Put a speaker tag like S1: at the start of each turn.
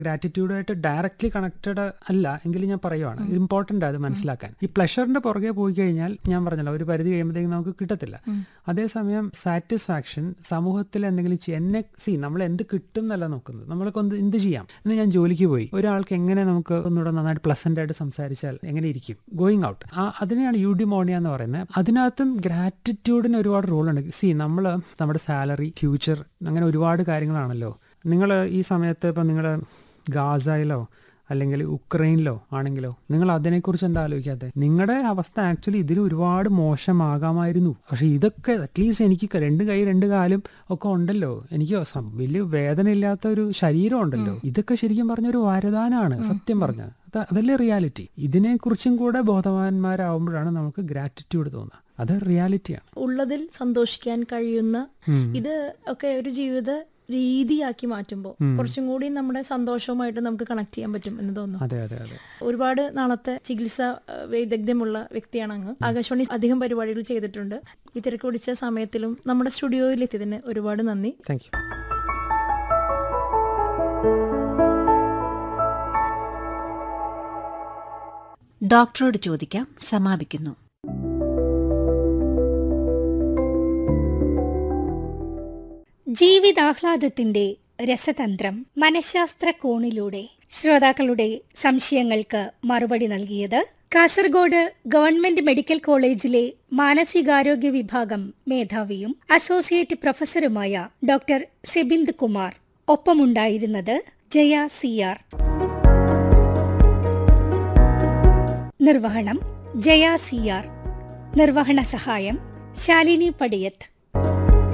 S1: ഗ്രാറ്റിറ്റ്യൂഡായിട്ട് directly connected അല്ല എങ്കിലും ഞാൻ പറയുവാണ്, ഇമ്പോർട്ടൻ്റ് അത് മനസ്സിലാക്കാൻ. ഈ പ്ലഷറിന്റെ പുറകെ പോയി കഴിഞ്ഞാൽ ഞാൻ പറഞ്ഞല്ലോ ഒരു പരിധി കഴിയുമ്പോഴത്തേക്കും നമുക്ക് കിട്ടത്തില്ല. അതേസമയം സാറ്റിസ്ഫാക്ഷൻ സമൂഹത്തിൽ എന്തെങ്കിലും നമ്മൾ എന്ത് കിട്ടും എന്നല്ല നോക്കുന്നത്, നമ്മൾക്ക് എന്ത് ചെയ്യാം. ഇന്ന് ഞാൻ ജോലിക്ക് പോയി, ഒരാൾക്ക് എങ്ങനെ നമുക്ക് ഒന്നുകൂടെ നന്നായിട്ട് പ്ലസന്റ് ആയിട്ട് സംസാരിച്ചാൽ എങ്ങനെ ഇരിക്കും, ഗോയിങ് ഔട്ട്, അതിനെയാണ് യൂഡിമോണിയ എന്ന് പറയുന്നത്. അതിനകത്തും ഗ്രാറ്റിറ്റ്യൂഡിന് ഒരുപാട് റോളുണ്ട്. നമ്മൾ നമ്മുടെ സാലറി, ഫ്യൂച്ചർ, അങ്ങനെ ഒരുപാട് കാര്യങ്ങളാണല്ലോ. നിങ്ങൾ ഈ സമയത്ത് ഇപ്പം നിങ്ങൾ ഗാസയിലോ അല്ലെങ്കിൽ ഉക്രൈനിലോ ആണെങ്കിലോ നിങ്ങൾ അതിനെക്കുറിച്ച് എന്താ ആലോചിക്കാതെ? നിങ്ങളുടെ അവസ്ഥ ആക്ച്വലി ഇതിൽ ഒരുപാട് മോശമാകാമായിരുന്നു. പക്ഷെ ഇതൊക്കെ അറ്റ്ലീസ്റ്റ് എനിക്ക് 2 കൈ 2 കാലും ഒക്കെ ഉണ്ടല്ലോ, എനിക്ക് വലിയ വേദന ഇല്ലാത്ത ഒരു ശരീരം ഉണ്ടല്ലോ. ഇതൊക്കെ ശരിക്കും പറഞ്ഞൊരു വരദാനാണ് സത്യം പറഞ്ഞ. അതല്ലേ റിയാലിറ്റി. ഇതിനെക്കുറിച്ചും കൂടെ ബോധവാന്മാരാകുമ്പോഴാണ് നമുക്ക് ഗ്രാറ്റിറ്റ്യൂഡ് തോന്നുക. അത് റിയാലിറ്റിയാണ്.
S2: ഉള്ളതിൽ സന്തോഷിക്കാൻ കഴിയുന്ന ഇത് ഒക്കെ ഒരു ജീവിത രീതിയാക്കി മാറ്റുമ്പോൾ കുറച്ചും കൂടി നമ്മുടെ സന്തോഷവുമായിട്ട് നമുക്ക് കണക്ട് ചെയ്യാൻ പറ്റും എന്ന് തോന്നുന്നു.
S1: അതെ അതെ അതെ.
S2: ഒരുപാട് നാളത്തെ ചികിത്സാ വൈദഗ്ധ്യമുള്ള വ്യക്തിയാണ് അങ്ങ്. ആകാശവാണി അധികം പരിപാടികൾ ചെയ്തിട്ടുണ്ട്. ഈ തിരക്ക് പിടിച്ച സമയത്തിലും നമ്മുടെ സ്റ്റുഡിയോയിൽ എത്തിയതിന് ഒരുപാട് നന്ദി.
S1: Thank you.
S3: ഡോക്ടറോട് ചോദിക്കാം സമാപിക്കുന്നു.
S4: ജീവിതാഹ്ലാദത്തിന്റെ രസതന്ത്രം മനഃശാസ്ത്ര കോണിലൂടെ ശ്രോതാക്കളുടെ സംശയങ്ങൾക്ക് മറുപടി നൽകിയത് കാസർഗോഡ് ഗവൺമെന്റ് മെഡിക്കൽ കോളേജിലെ മാനസികാരോഗ്യ വിഭാഗം മേധാവിയും associate പ്രൊഫസറുമായ doctor സെബിന്ദ് Kumar. ഒപ്പമുണ്ടായിരുന്നത് Jaya CR. നിർവഹണം ജയ CR. നിർവഹണ സഹായം ശാലിനി പടിയത്ത്.